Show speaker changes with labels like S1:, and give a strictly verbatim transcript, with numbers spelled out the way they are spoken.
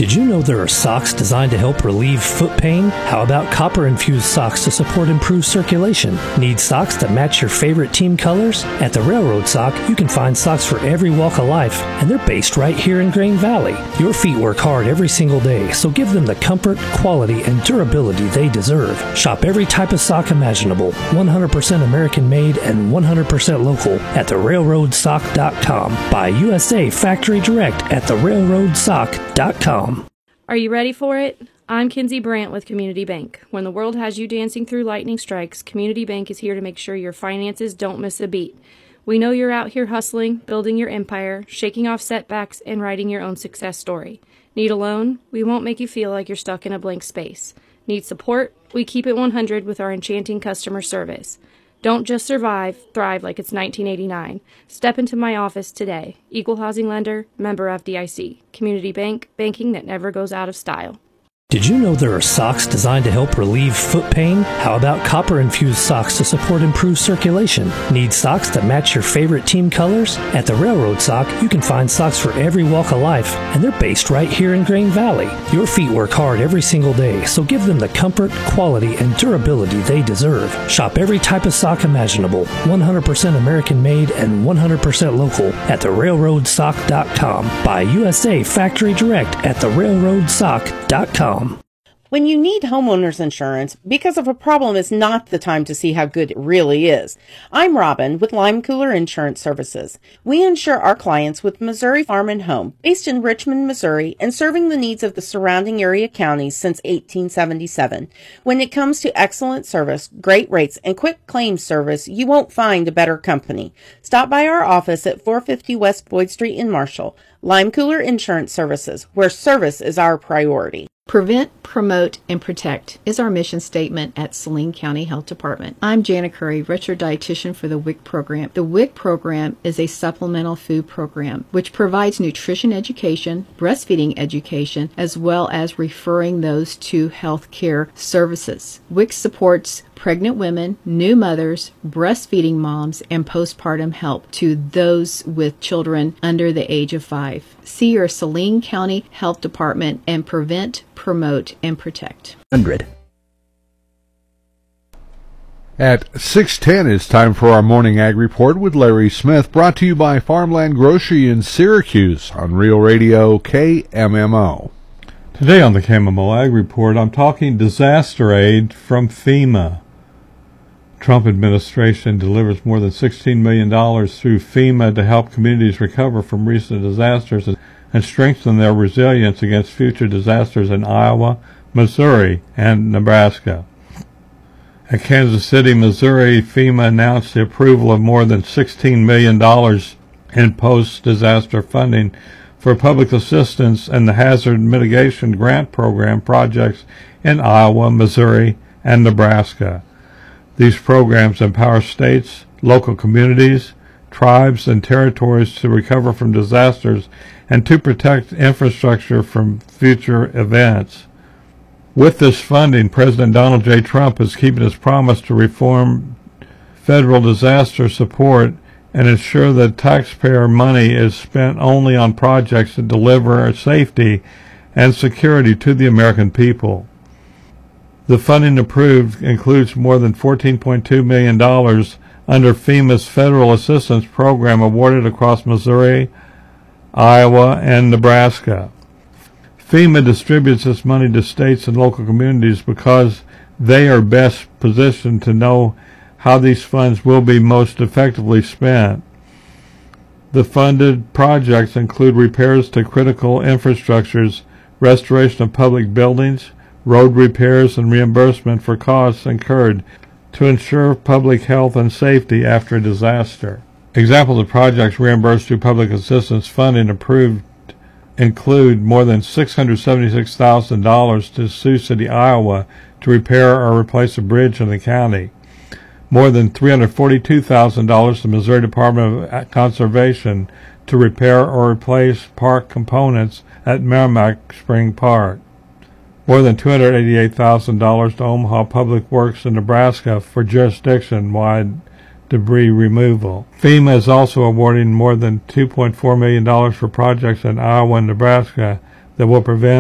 S1: Did you know there are socks designed to help relieve foot pain? How about copper-infused socks to support improved circulation? Need socks that match your favorite team colors? At the Railroad Sock, you can find socks for every walk of life, and they're based right here in Grain Valley. Your feet work hard every single day, so give them the comfort, quality, and durability they deserve. Shop every type of sock imaginable, one hundred percent American-made and one hundred percent local at the railroad sock dot com. Buy U S A Factory Direct at the railroad sock dot com.
S2: Are you ready for it? I'm Kinsey Brandt with Community Bank. When the world has you dancing through lightning strikes, Community Bank is here to make sure your finances don't miss a beat. We know you're out here hustling, building your empire, shaking off setbacks, and writing your own success story. Need a loan? We won't make you feel like you're stuck in a blank space. Need support? We keep it one hundred with our enchanting customer service. Don't just survive, thrive like it's nineteen eighty-nine. Step into my office today. Equal housing lender, member F D I C. Community Bank, banking that never goes out of style.
S1: Did you know there are socks designed to help relieve foot pain? How about copper-infused socks to support improved circulation? Need socks that match your favorite team colors? At the Railroad Sock, you can find socks for every walk of life, and they're based right here in Grain Valley. Your feet work hard every single day, so give them the comfort, quality, and durability they deserve. Shop every type of sock imaginable, one hundred percent American-made and one hundred percent local at the railroad sock dot com. Buy U S A Factory Direct at the railroad sock dot com.
S3: When you need homeowners insurance, because of a problem is not the time to see how good it really is. I'm Robin with Lime Cooler Insurance Services. We insure our clients with Missouri Farm and Home, based in Richmond, Missouri, and serving the needs of the surrounding area counties since eighteen seventy-seven. When it comes to excellent service, great rates, and quick claims service, you won't find a better company. Stop by our office at four fifty West Boyd Street in Marshall. Lime Cooler Insurance Services, where service is our priority.
S4: Prevent, promote, and protect is our mission statement at Saline County Health Department. I'm Jana Curry, retro dietitian for the W I C program. The W I C program is a supplemental food program which provides nutrition education, breastfeeding education, as well as referring those to health care services. W I C supports pregnant women, new mothers, breastfeeding moms, and postpartum help to those with children under the age of five. See your Saline County Health Department and prevent, promote, and protect.
S5: one hundred.
S6: At six ten, it's time for our Morning Ag Report with Larry Smith, brought to you by Farmland Grocery in Syracuse on Real Radio K M M O.
S7: Today on the K M M O Ag Report, I'm talking disaster aid from FEMA. Trump administration delivers more than sixteen million dollars through FEMA to help communities recover from recent disasters and strengthen their resilience against future disasters in Iowa, Missouri, and Nebraska. At Kansas City, Missouri, FEMA announced the approval of more than sixteen million dollars in post-disaster funding for public assistance and the Hazard Mitigation Grant Program projects in Iowa, Missouri, and Nebraska. These programs empower states, local communities, tribes, and territories to recover from disasters and to protect infrastructure from future events. With this funding, President Donald J. Trump is keeping his promise to reform federal disaster support and ensure that taxpayer money is spent only on projects that deliver safety and security to the American people. The funding approved includes more than fourteen point two million dollars under FEMA's Federal Assistance Program awarded across Missouri, Iowa, and Nebraska. FEMA distributes this money to states and local communities because they are best positioned to know how these funds will be most effectively spent. The funded projects include repairs to critical infrastructures, restoration of public buildings, road repairs, and reimbursement for costs incurred to ensure public health and safety after a disaster. Examples of projects reimbursed through public assistance funding approved include more than six hundred seventy-six thousand dollars to Sioux City, Iowa, to repair or replace a bridge in the county, more than three hundred forty-two thousand dollars to the Missouri Department of Conservation to repair or replace park components at Merrimack Spring Park, more than two hundred eighty-eight thousand dollars to Omaha Public Works in Nebraska for jurisdiction-wide debris removal. FEMA is also awarding more than two point four million dollars for projects in Iowa and Nebraska that will prevent